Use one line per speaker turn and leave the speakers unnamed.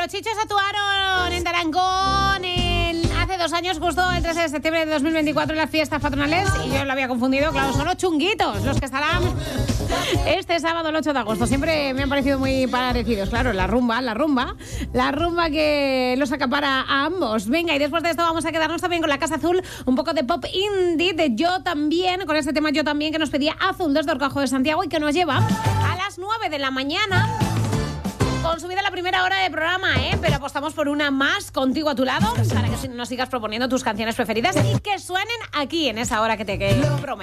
Los Chichos actuaron en Tarancón hace 2 años, justo el 13 de septiembre de 2024, en las fiestas patronales. Y yo lo había confundido, claro, son los Chunguitos los que estarán este sábado, el 8 de agosto. Siempre me han parecido muy parecidos. Claro, la rumba que los acapara a ambos. Venga, y después de esto vamos a quedarnos también con la Casa Azul, un poco de pop indie de Yo También, con este tema Yo También, que nos pedía Azul desde Orcajo de Santiago y que nos lleva a las 9 de la mañana. Con subida la primera hora de programa, pero apostamos por una más contigo a tu lado para que nos sigas proponiendo tus canciones preferidas y que suenen aquí en esa hora que te prometo.